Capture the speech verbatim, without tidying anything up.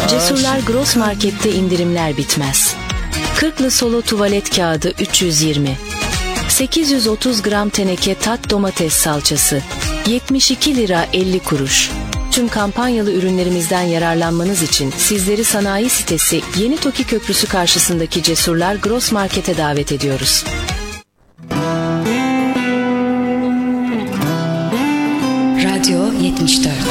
Cesurlar Gross Market'te indirimler bitmez. kırklı solo tuvalet kağıdı üç yüz yirmi. sekiz yüz otuz gram teneke tat domates salçası yetmiş iki lira elli kuruş. Tüm kampanyalı ürünlerimizden yararlanmanız için sizleri sanayi sitesi Yeni Toki Köprüsü karşısındaki Cesurlar Gross Market'e davet ediyoruz. Radyo yetmiş dört.